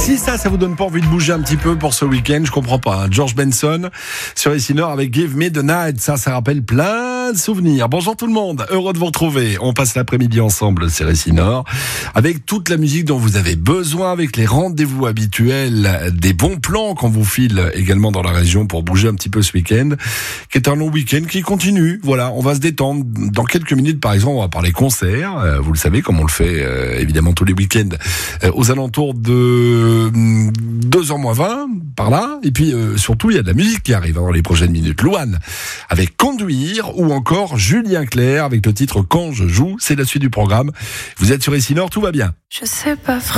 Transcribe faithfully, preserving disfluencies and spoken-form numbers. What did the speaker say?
Si ça, ça vous donne pas envie de bouger un petit peu pour ce week-end, je comprends pas. Hein. George Benson sur ici Nord avec Give Me the Night, ça, ça rappelle plein de souvenirs. Bonjour tout le monde, heureux de vous retrouver. On passe l'après-midi ensemble sur ici Nord avec toute la musique dont vous avez besoin, avec les rendez-vous habituels, des bons plans qu'on vous file également dans la région pour bouger un petit peu ce week-end, qui est un long week-end qui continue. Voilà, on va se détendre. Dans quelques minutes, par exemple, on va parler concerts. Euh, vous le savez, comme on le fait euh, évidemment tous les week-ends euh, aux alentours de deux heures moins vingt, par là. Et puis euh, surtout, il y a de la musique qui arrive hein, dans les prochaines minutes. Louane avec Conduire, ou encore Julien Clerc avec le titre Quand je joue. C'est la suite du programme. Vous êtes sur ici Nord, tout va bien. Je sais pas